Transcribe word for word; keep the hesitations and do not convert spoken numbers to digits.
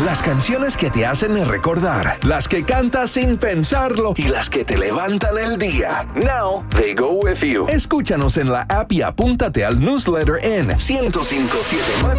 Las canciones que te hacen recordar, las que cantas sin pensarlo y las que te levantan el día. Now they go with you. Escúchanos en la app y apúntate al newsletter en ciento cinco punto siete